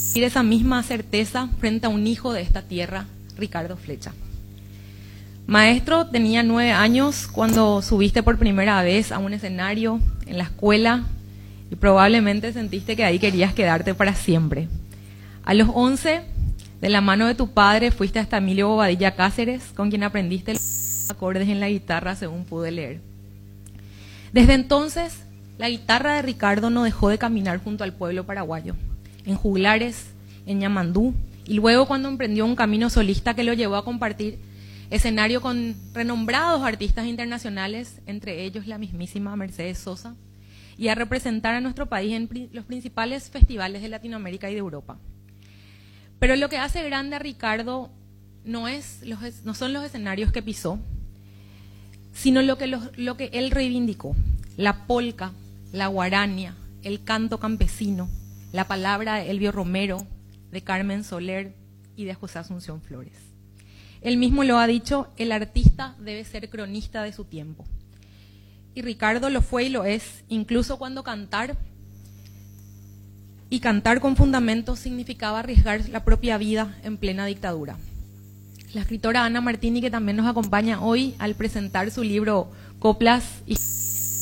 esa misma certeza frente a un hijo de esta tierra, Ricardo Flecha. Maestro, tenía 9 años cuando subiste por primera vez a un escenario en la escuela y probablemente sentiste que ahí querías quedarte para siempre. A los 11, de la mano de tu padre, fuiste hasta Emilio Bobadilla Cáceres, con quien aprendiste los acordes en la guitarra, según pude leer. Desde entonces, la guitarra de Ricardo no dejó de caminar junto al pueblo paraguayo, en juglares, en Ñamandú, y luego cuando emprendió un camino solista que lo llevó a compartir escenario con renombrados artistas internacionales, entre ellos la mismísima Mercedes Sosa, y a representar a nuestro país en los principales festivales de Latinoamérica y de Europa. Pero lo que hace grande a Ricardo no son los escenarios que pisó, sino lo que él reivindicó: la polca, la guarania, el canto campesino, la palabra de Elvio Romero, de Carmen Soler y de José Asunción Flores. Él mismo lo ha dicho: el artista debe ser cronista de su tiempo. Y Ricardo lo fue y lo es, incluso cuando cantar con fundamentos significaba arriesgar la propia vida en plena dictadura. La escritora Ana Martini, que también nos acompaña hoy al presentar su libro Coplas y